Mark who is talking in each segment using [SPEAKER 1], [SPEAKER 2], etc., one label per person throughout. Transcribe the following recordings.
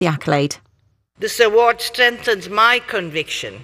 [SPEAKER 1] the accolade.
[SPEAKER 2] This award strengthens my conviction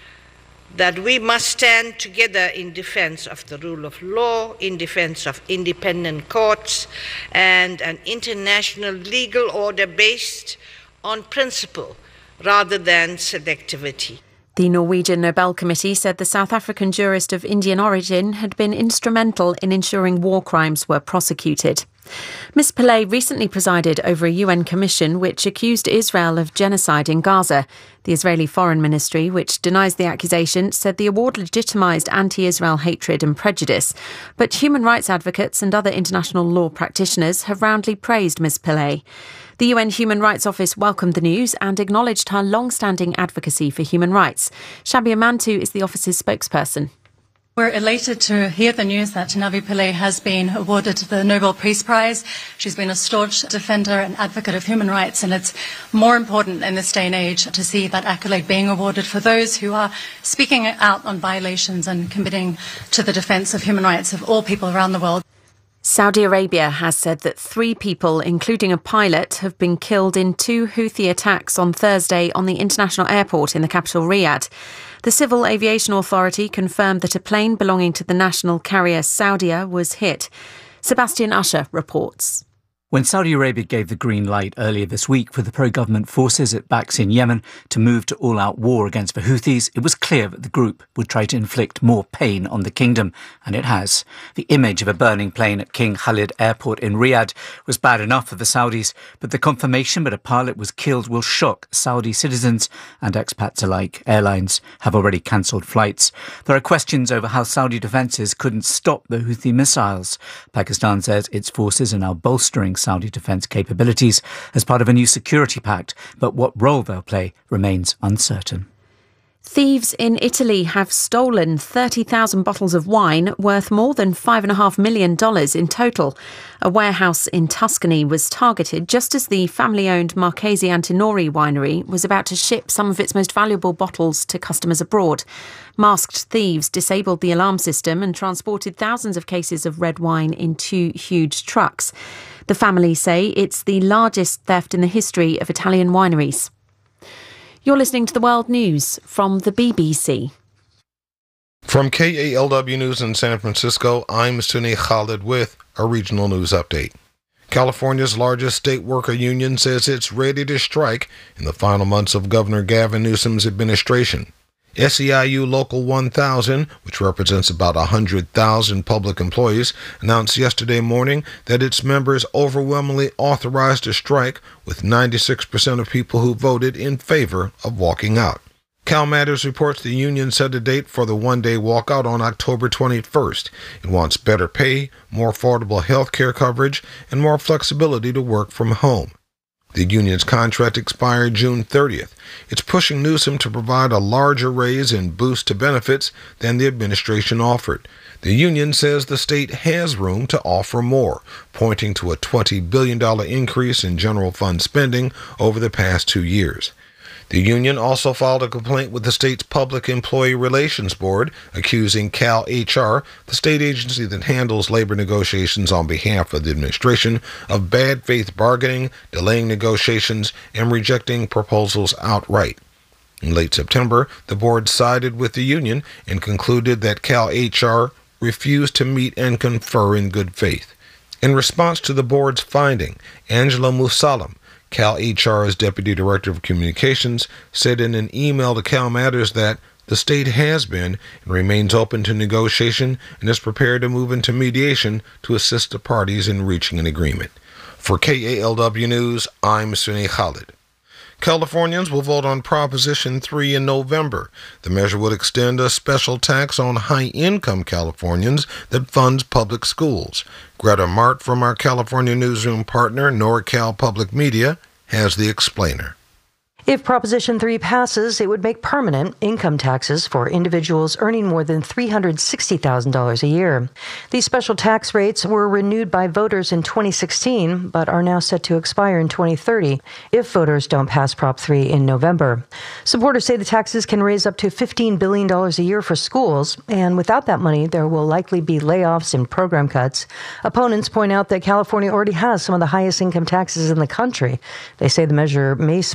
[SPEAKER 2] that we must stand together in defense of the rule of law, in defense of independent courts, and an international legal order based on principle rather than selectivity.
[SPEAKER 1] The Norwegian Nobel Committee said the South African jurist of Indian origin had been instrumental in ensuring war crimes were prosecuted. Ms. Pillay recently presided over a UN commission which accused Israel of genocide in Gaza. The Israeli Foreign Ministry, which denies the accusation, said the award legitimised anti-Israel hatred and prejudice. But human rights advocates and other international law practitioners have roundly praised Ms. Pillay. The UN Human Rights Office welcomed the news and acknowledged her long-standing advocacy for human rights. Shabia Mantu is the office's spokesperson.
[SPEAKER 3] We're elated to hear the news that Navi Pillay has been awarded the Nobel Peace Prize. She's been a staunch defender and advocate of human rights, and it's more important in this day and age to see that accolade being awarded for those who are speaking out on violations and committing to the defence of human rights of all people around the world.
[SPEAKER 1] Saudi Arabia has said that 3 people, including a pilot, have been killed in 2 Houthi attacks on Thursday on the international airport in the capital Riyadh. The Civil Aviation Authority confirmed that a plane belonging to the national carrier Saudia was hit. Sebastian Usher reports.
[SPEAKER 4] When Saudi Arabia gave the green light earlier this week for the pro-government forces it backs in Yemen to move to all-out war against the Houthis, it was clear that the group would try to inflict more pain on the kingdom, and it has. The image of a burning plane at King Khalid Airport in Riyadh was bad enough for the Saudis, but the confirmation that a pilot was killed will shock Saudi citizens and expats alike. Airlines have already cancelled flights. There are questions over how Saudi defences couldn't stop the Houthi missiles. Pakistan says its forces are now bolstering Saudi defence capabilities as part of a new security pact, but what role they'll play remains uncertain.
[SPEAKER 1] Thieves in Italy have stolen 30,000 bottles of wine worth more than $5.5 million in total. A warehouse in Tuscany was targeted just as the family-owned Marchesi Antinori winery was about to ship some of its most valuable bottles to customers abroad. Masked thieves disabled the alarm system and transported thousands of cases of red wine in 2 huge trucks. The family say it's the largest theft in the history of Italian wineries. You're listening to the World News from the BBC.
[SPEAKER 5] From KALW News in San Francisco, I'm Sunni Khalid with a regional news update. California's largest state worker union says it's ready to strike in the final months of Governor Gavin Newsom's administration. SEIU Local 1000, which represents about 100,000 public employees, announced yesterday morning that its members overwhelmingly authorized a strike, with 96% of people who voted in favor of walking out. Cal Matters reports the union set a date for the one-day walkout on October 21st. It wants better pay, more affordable health care coverage, and more flexibility to work from home. The union's contract expired June 30th. It's pushing Newsom to provide a larger raise and boost to benefits than the administration offered. The union says the state has room to offer more, pointing to a $20 billion increase in general fund spending over the past 2 years. The union also filed a complaint with the state's Public Employee Relations Board, accusing Cal HR, the state agency that handles labor negotiations on behalf of the administration, of bad faith bargaining, delaying negotiations, and rejecting proposals outright. In late September, the board sided with the union and concluded that Cal HR refused to meet and confer in good faith. In response to the board's finding, Angela Musalam, Cal HR's Deputy Director of Communications, said in an email to Cal Matters that the state has been and remains open to negotiation and is prepared to move into mediation to assist the parties in reaching an agreement. For KALW News, I'm Sunni Khalid. Californians will vote on Proposition 3 in November. The measure would extend a special tax on high-income Californians that funds public schools. Greta Mart from our California newsroom partner, NorCal Public Media, has the explainer.
[SPEAKER 6] If Proposition 3 passes, it would make permanent income taxes for individuals earning more than $360,000 a year. These special tax rates were renewed by voters in 2016, but are now set to expire in 2030 if voters don't pass Prop 3 in November. Supporters say the taxes can raise up to $15 billion a year for schools, and without that money, there will likely be layoffs and program cuts. Opponents point out that California already has some of the highest income taxes in the country. They say the measure may